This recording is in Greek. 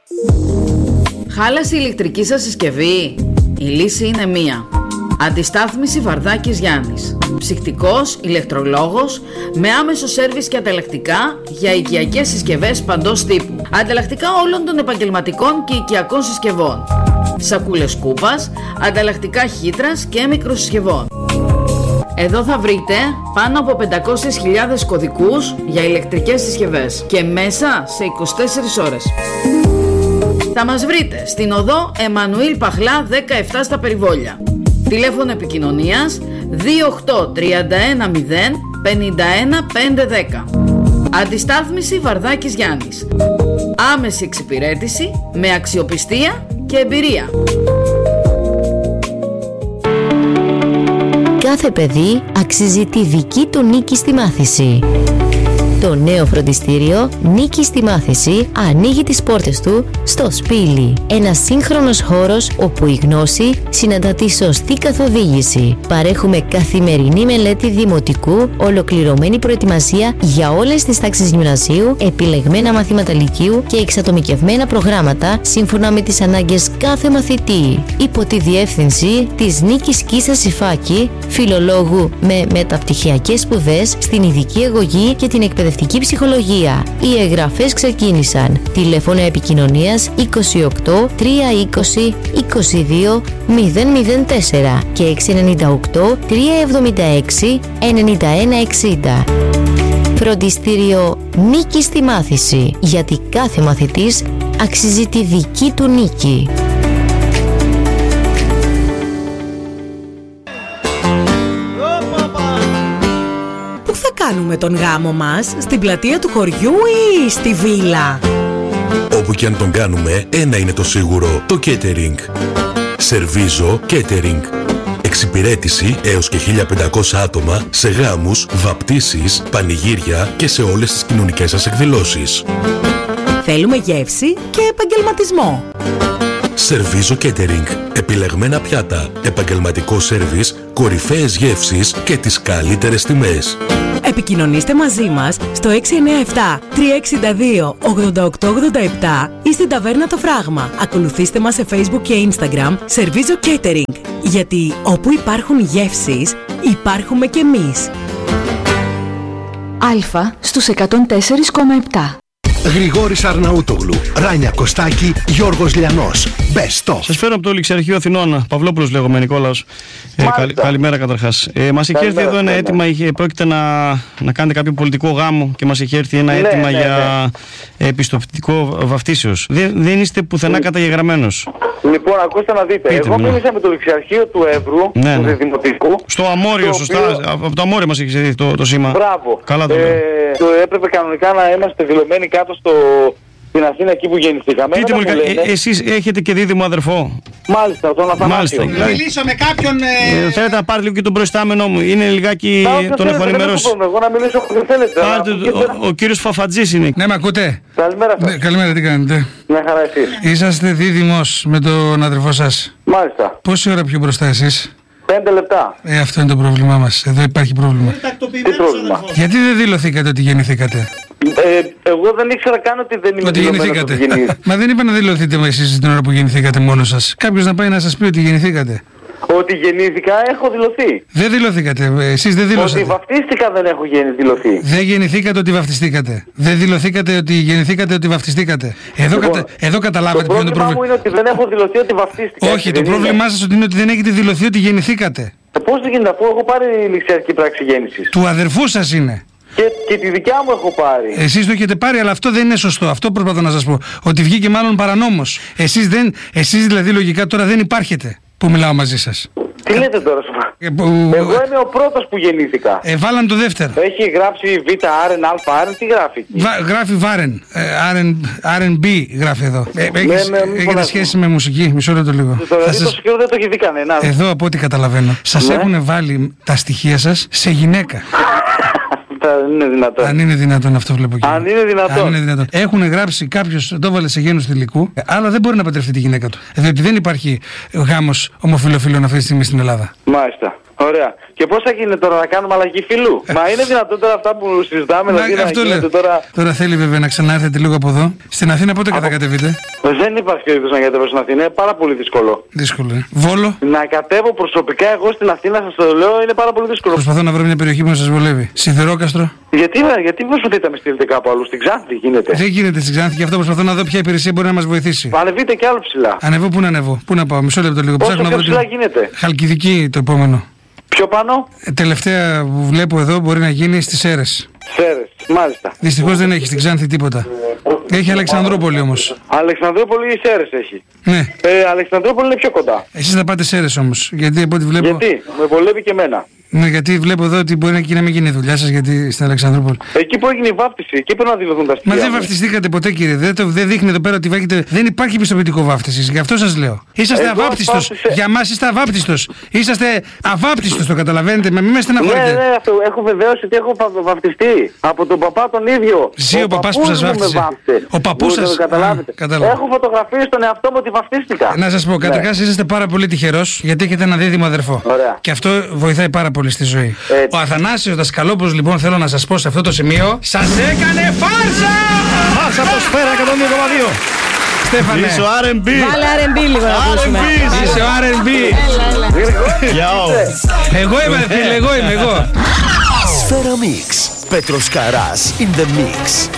Χάλασε η ηλεκτρική σας συσκευή? Η λύση είναι μία. Αντιστάθμιση Βαρδάκης Γιάννης. Ψυκτικός, ηλεκτρολόγος, με άμεσο σέρβις και ανταλλακτικά για οικιακές συσκευές παντός τύπου. Ανταλλακτικά όλων των επαγγελματικών και οικιακών συσκευών. Σακούλες κούπας, ανταλλακτικά χύτρας και μικροσυσκευών. Εδώ θα βρείτε πάνω από 500.000 κωδικούς για ηλεκτρικές συσκευές και μέσα σε 24 ώρες. Θα μας βρείτε στην οδό Εμμανουήλ Παχλά 17 στα Περιβόλια. Τηλέφωνο επικοινωνίας 28 31 0 51 510. Αντιστάθμιση Βαρδάκης Γιάννης. Άμεση εξυπηρέτηση με αξιοπιστία και εμπειρία. Κάθε παιδί αξίζει τη δική του νίκη στη μάθηση. Το νέο φροντιστήριο Νίκη στη Μάθηση ανοίγει τις πόρτες του στο Σπήλι. Ένας σύγχρονος χώρος όπου η γνώση συναντά τη σωστή καθοδήγηση. Παρέχουμε καθημερινή μελέτη δημοτικού, ολοκληρωμένη προετοιμασία για όλες τις τάξεις γυμνασίου, επιλεγμένα μαθήματα λυκείου και εξατομικευμένα προγράμματα σύμφωνα με τις ανάγκες κάθε μαθητή. Υπό τη διεύθυνση της Νίκης Κίσας Ιφάκη, φιλολόγου με μεταπτυχιακές σπουδές στην ειδική αγωγή και την εκπαιδευτική ψυχολογία. Οι εγγραφές ξεκίνησαν. Τηλέφωνο επικοινωνίας 28 320 22 004 και 698 376 9160. Φροντιστήριο Νίκη στη Μάθηση, γιατί κάθε μαθητής αξίζει τη δική του νίκη. Κάνουμε τον γάμο μας στην πλατεία του χωριού ή στη βίλα? Όπου και αν τον κάνουμε, ένα είναι το σίγουρο: το catering. Σερβίζο Catering. Εξυπηρέτηση έως και 1.500 άτομα σε γάμους, βαπτίσεις, πανηγύρια και σε όλες τις κοινωνικές σας εκδηλώσεις. Θέλουμε γεύση και επαγγελματισμό. Σερβίζο Catering. Επιλεγμένα πιάτα, επαγγελματικό σέρβις, κορυφαίες γεύσεις και τις καλύτερες τιμές. Επικοινωνήστε μαζί μας στο 697 362 8887 ή στην ταβέρνα Το Φράγμα. Ακολουθήστε μας σε Facebook και Instagram Σερβίζο Catering. Γιατί όπου υπάρχουν γεύσεις, υπάρχουμε κι εμείς. Αλφα στους 104,7. Γρηγόρης Αρναούτογλου, Ράνια Κωστάκη, Γιώργος Λιανός. Best of. Σας φέρω από το Ληξιαρχείο Αθηνών. Παυλόπουλος λέγομαι, Νικόλαος. Καλημέρα καταρχάς. Μας έχει έρθει εδώ ένα αίτημα, πρόκειται να κάνετε κάποιο πολιτικό γάμο και μας έχει έρθει ένα αίτημα για επιστοποιητικό βαφτίσεως. Δεν είστε πουθενά καταγεγραμμένος. Λοιπόν, ακούστε να δείτε. Εγώ μίλησα με το Ληξιαρχείο του Εύρου, του Δημοτικού. Στο Αμόριο, σωστά. Από το Αμόριο μας έχει ζητήσει το σήμα. Μπράβο. Καλά το λέω. Έπρεπε κανονικά να είμαστε δηλωμένοι κάτω στην Αθήνα, εκεί που γεννηθήκαμε. Πείτε μου, εσείς έχετε και δίδυμο αδερφό? Μάλιστα, τον Αθανάσιο. Να μιλήσω με κάποιον. Θέλετε να πάρετε λίγο και τον προϊστάμενό μου? Είναι λιγάκι. Τον έχω ενημερώσει. Εγώ να μιλήσω που δεν θέλετε. Ο κύριος Φαφατζής είναι. Ναι, με ακούτε? Καλημέρα σας. Καλημέρα, τι κάνετε? Μια χαρά, εσείς? Είσαστε δίδυμος με τον αδερφό σας? Μάλιστα. Πόση ώρα πιο μπροστά εσείς? 5 λεπτά. Αυτό είναι το πρόβλημά μας. Εδώ υπάρχει πρόβλημα. Τι πρόβλημα? Γιατί δεν δηλωθήκατε ότι γεννηθήκατε? Εγώ δεν ήξερα καν ότι δεν είμαι ότι γεννηθήκατε. Μα δεν είπα να δηλωθείτε εσείς την ώρα που γεννηθήκατε μόνος σας. Κάποιος να πάει να σας πει ότι γεννηθήκατε. Ότι γεννήθηκα, έχω δηλωθεί. Δεν δηλωθήκατε, εσείς δεν δηλώσατε. Ότι βαφτίστηκα, δεν έχω δηλωθεί. Δεν γεννηθήκατε ότι βαφτιστήκατε. Δεν δηλωθήκατε ότι γεννηθήκατε ότι βαφτιστήκατε. Εδώ καταλάβατε ποιο είναι το πρόβλημα. Το πρόβλημα μου είναι ότι δεν έχω δηλωθεί ότι βαφτίστηκα. Όχι, το πρόβλημά σας είναι ότι δεν έχετε δηλωθεί ότι γεννηθήκατε. Πώς δεν γίνεται, αφού έχω πάρει ληξιαρχική πράξη γέννησης? Του αδερφού σας είναι. Και τη δικιά μου έχω πάρει. Εσείς το έχετε πάρει, αλλά αυτό δεν είναι σωστό. Αυτό προσπαθώ να σας πω. Ότι βγήκε μάλλον παρανόμως. Εσείς δηλαδή λογικά τώρα δεν υπάρχετε που μιλάω μαζί σας. Τι λέτε τώρα σου? Εγώ είμαι ο πρώτος που γεννήθηκα. Βάλαν το δεύτερο. Έχει γράψει Β, Άρεν, Α, Άρεν, τι γράφει? Γράφει Βάρεν. RNB γράφει εδώ. Έχετε σχέση με μουσική? Μισό λεπτό λίγο. Το σκύρο δεν το έχει δει κανένα. Εδώ από ό,τι καταλαβαίνω, σας έχουν βάλει τα στοιχεία σας σε γυναίκα. Είναι δυνατόν. Αν είναι δυνατόν, αυτό βλέπω και αν είναι δυνατόν. Έχουν γράψει κάποιος, το έβαλε σε γένους θηλυκού, αλλά δεν μπορεί να παντρευτεί τη γυναίκα του. Διότι δεν υπάρχει γάμος ομοφυλοφίλων αυτή τη στιγμή στην Ελλάδα. Μάλιστα. Ωραία. Και πώς θα γίνει τώρα να κάνουμε αλλαγή φίλου? Μα είναι δυνατόν τώρα αυτά που συζητάμε να γίνονται τώρα? Τώρα θέλει βέβαια να ξανάρθετε λίγο από εδώ. Στην Αθήνα πότε κατακατεβείτε? Δεν υπάρχει περίπτωση να κατέβω στην Αθήνα, είναι πάρα πολύ δύσκολο. Δύσκολο, Βόλο? Να κατέβω προσωπικά εγώ στην Αθήνα, σας το λέω, είναι πάρα πολύ δύσκολο. Προσπαθώ να βρω μια περιοχή που να σας βολεύει. Σιδηρόκαστρο. Γιατί προσπαθείτε να με στείλετε κάπου αλλού? Στην Ξάνθη γίνεται? Δεν γίνεται στην Ξάνθη, γι' αυτό προσπαθώ να δω ποια υπηρεσία μπορεί να μας βοηθήσει. Ανεβείτε κι άλλο ψηλά. Ανεβώ, πού να ανεβώ? Πού να πάω? Μισό λεπτό λίγο. Πόσο πιο ψηλά γίνεται? Χαλκιδική το επόμενο. Πιο πάνω? Τελευταία που βλέπω εδώ μπορεί να γίνει στις Σέρρες. Σέρρες, μάλιστα. Δυστυχώς δεν έχει στην Ξάνθη τίποτα. Έχει Αλεξανδρούπολη όμως. Αλεξανδρούπολη ή Σέρρες έχει? Ναι. Αλεξανδρούπολη είναι πιο κοντά. Εσείς θα πάτε Σέρρες όμως. Γιατί από ό,τι βλέπω. Γιατί? Με βολεύει και εμένα. Ναι, γιατί βλέπω εδώ ότι μπορεί να μην γίνει η δουλειά σας, γιατί στην Αλεξανδρούπολη. Εκεί που έγινε η βάφτιση, εκεί πρέπει να δηλωθούν τα στοιχεία. Μα δεν βαφτιστήκατε ποτέ, κύριε. Δεν δείχνει εδώ πέρα ότι δεν υπάρχει πιστοποιητικό βάφτισης. Γι' αυτό σας λέω. Είσαστε αβάπτιστος. Για μας είστε αβάπτιστος. Είσαστε αβάπτιστος, το καταλαβαίνετε. Μην με στεναχωρείτε. Ναι, αυτό. Έχω βεβαίωση ότι έχω βαφτιστεί. Από τον παπά τον ίδιο. Ζει ο παπάς που σας βάφτισε. Ο παππούς σας. Έχω φωτογραφίες στον εαυτό μου ότι βαφτίστηκα. Να σας πω, καταρχάς είσαστε πάρα πολύ τυχερός γιατί έχετε ένα δίδυμο αδερφό. Και αυτό βοηθάει πάρα πολύ στη ζωή. Ο Αθανάσιος Δασκαλόπουλος, λοιπόν, θέλω να σας πω σε αυτό το σημείο, σας έκανε φάρσα! Φάρσα από Σφαίρα 102,2. Στέφανε. Είσαι ο R&B. Βάλε R&B λίγο να ακούσουμε. Είσαι ο R&B. Εγώ είμαι, φίλε, εγώ. Σφαίρα Mix. Πέτρος Καράς in the mix.